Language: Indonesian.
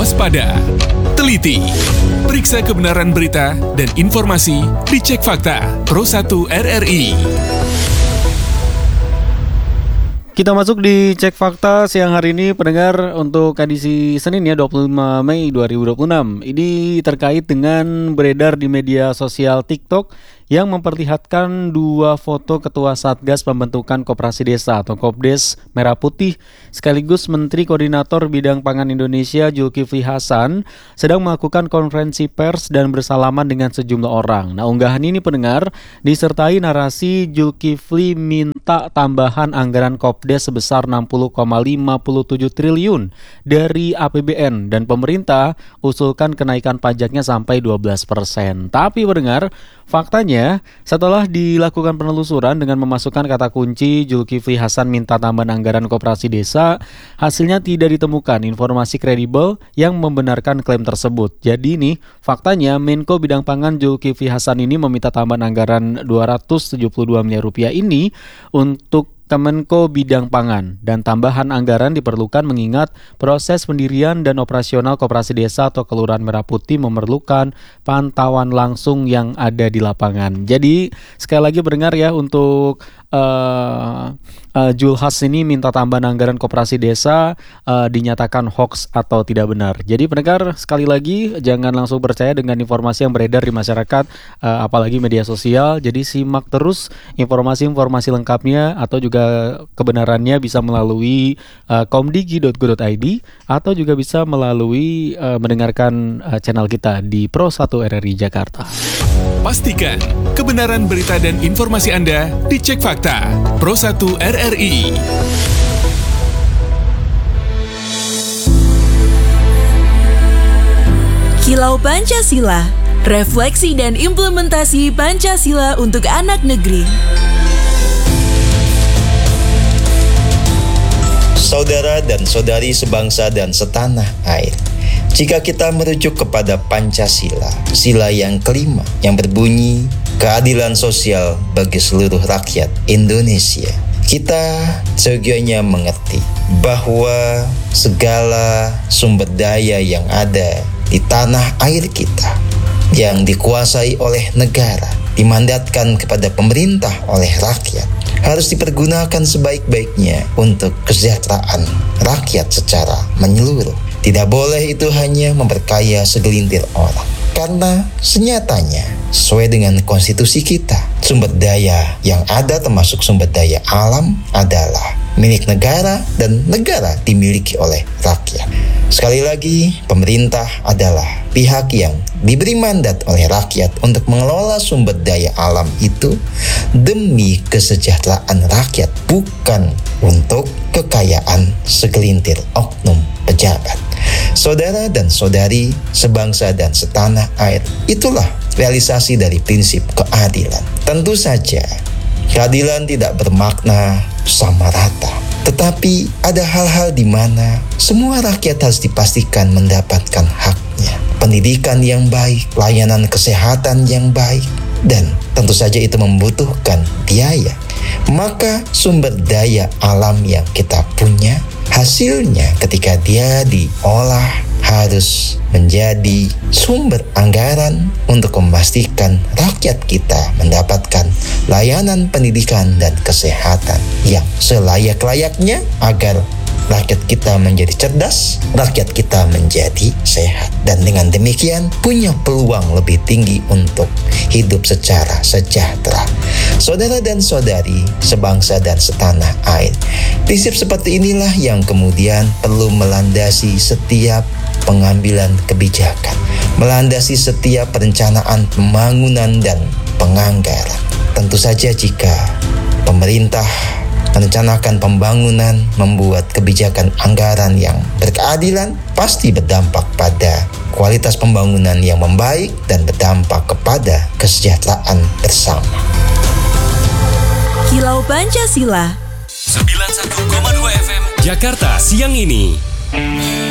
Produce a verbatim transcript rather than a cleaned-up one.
waspada, teliti, periksa kebenaran berita dan informasi di Cek Fakta Pro satu R R I. Kita masuk di Cek Fakta siang hari ini, pendengar, untuk edisi Senin ya, dua puluh lima Mei dua ribu dua puluh enam. Ini terkait dengan beredar di media sosial TikTok yang memperlihatkan dua foto Ketua Satgas Pembentukan Koperasi Desa atau Kopdes Merah Putih sekaligus Menteri Koordinator Bidang Pangan Indonesia Zulkifli Hasan sedang melakukan konferensi pers dan bersalaman dengan sejumlah orang. Nah, unggahan ini, pendengar, disertai narasi Zulkifli minta tambahan anggaran Kopdes sebesar enam puluh koma lima tujuh triliun dari A P B N dan pemerintah usulkan kenaikan pajaknya sampai dua belas persen. Tapi, pendengar, faktanya setelah dilakukan penelusuran dengan memasukkan kata kunci Zulkifli Hasan minta tambahan anggaran koperasi desa, hasilnya tidak ditemukan informasi kredibel yang membenarkan klaim tersebut. Jadi nih, faktanya Menko Bidang Pangan Zulkifli Hasan ini meminta tambahan anggaran dua ratus tujuh puluh dua miliar rupiah ini untuk Kemenko Bidang Pangan, dan tambahan anggaran diperlukan mengingat proses pendirian dan operasional koperasi desa atau kelurahan Merah Putih memerlukan pantauan langsung yang ada di lapangan. Jadi sekali lagi pendengar ya, untuk uh, uh, Julhas ini minta tambahan anggaran koperasi desa uh, dinyatakan hoax atau tidak benar. Jadi pendengar, sekali lagi jangan langsung percaya dengan informasi yang beredar di masyarakat, uh, apalagi media sosial. Jadi simak terus informasi-informasi lengkapnya atau juga kebenarannya bisa melalui uh, komdigi dot go dot i d atau juga bisa melalui uh, mendengarkan uh, channel kita di Pro satu R R I Jakarta. Pastikan kebenaran berita dan informasi Anda di Cek Fakta Pro satu R R I. Kilau Pancasila, refleksi dan implementasi Pancasila untuk anak negeri. Saudara dan saudari sebangsa dan setanah air, jika kita merujuk kepada Pancasila, sila yang kelima yang berbunyi keadilan sosial bagi seluruh rakyat Indonesia, kita seyogyanya mengerti bahwa segala sumber daya yang ada di tanah air kita yang dikuasai oleh negara, dimandatkan kepada pemerintah oleh rakyat, harus dipergunakan sebaik-baiknya untuk kesejahteraan rakyat secara menyeluruh. Tidak boleh itu hanya memperkaya segelintir orang. Karena senyatanya, sesuai dengan konstitusi kita, sumber daya yang ada termasuk sumber daya alam adalah milik negara dan negara dimiliki oleh rakyat. Sekali lagi, pemerintah adalah pihak yang diberi mandat oleh rakyat untuk mengelola sumber daya alam itu demi kesejahteraan rakyat, bukan untuk kekayaan segelintir oknum pejabat. Saudara dan saudari sebangsa dan setanah air, itulah realisasi dari prinsip keadilan. Tentu saja, keadilan tidak bermakna sama rata, tetapi ada hal-hal di mana semua rakyat harus dipastikan mendapatkan haknya. Pendidikan yang baik, layanan kesehatan yang baik, dan tentu saja itu membutuhkan biaya. Maka sumber daya alam yang kita punya, hasilnya ketika dia diolah harus menjadi sumber anggaran untuk memastikan rakyat kita mendapatkan layanan pendidikan dan kesehatan yang selayak-layaknya agar rakyat kita menjadi cerdas, rakyat kita menjadi sehat, dan dengan demikian punya peluang lebih tinggi untuk hidup secara sejahtera. Saudara dan saudari sebangsa dan setanah air, prinsip seperti inilah yang kemudian perlu melandasi setiap pengambilan kebijakan, melandasi setiap perencanaan pembangunan dan penganggaran. Tentu saja jika pemerintah merencanakan pembangunan, membuat kebijakan anggaran yang berkeadilan, pasti berdampak pada kualitas pembangunan yang membaik dan berdampak kepada kesejahteraan bersama. Kilau Pancasila sembilan puluh satu koma dua F M Jakarta siang ini.